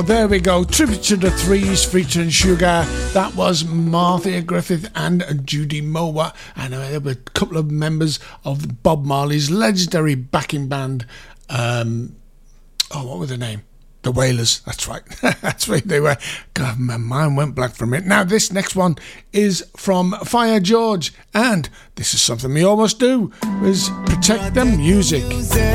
Oh, there we go. Tribute to the Threes featuring Sugar. That was Martha Griffith and Judy Moore. And there were a couple of members of Bob Marley's legendary backing band. What was the name? The Wailers. That's right. That's right. They were. God, my mind went blank for a minute. Now, this next one is from Fire George. And this is something we almost do, is protect the music.